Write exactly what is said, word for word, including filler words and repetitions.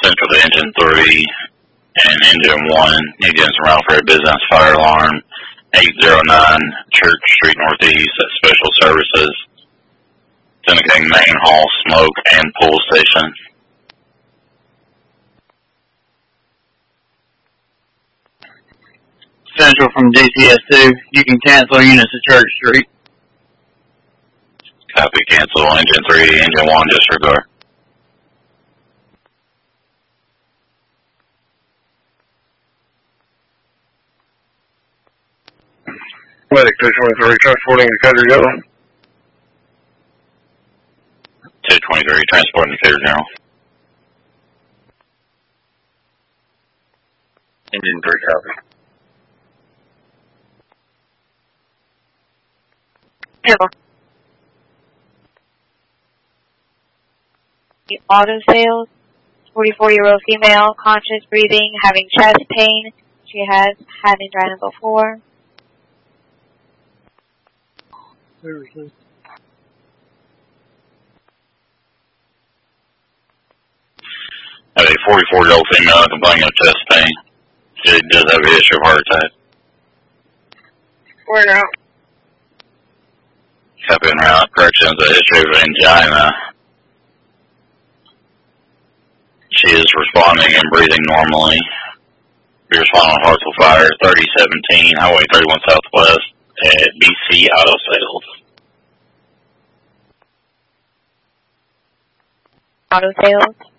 Central to engine three and engine one. Engines around for a business fire alarm. eight oh nine Church Street Northeast at Special Services. Indicating main hall, smoke, and pool station. Central from D C S two. You can cancel units at Church Street. Copy, cancel. Engine three, engine one, disregard. Medic two twenty-three, transporting Decatur General. two twenty-three, transporting Decatur General. Engine three, copy. Hello. Auto sales, forty-four-year-old female, conscious breathing, having chest pain. She has had angina before. Seriously. Have a forty-four-year-old female complaining of chest pain. She does have a history of heart attack. Where now? Copy en route. Corrections, a history of angina. She is responding and breathing normally. Be responding on Hartsville Fire, thirty seventeen, Highway thirty-one Southwest at B C Auto Sales. Auto sales.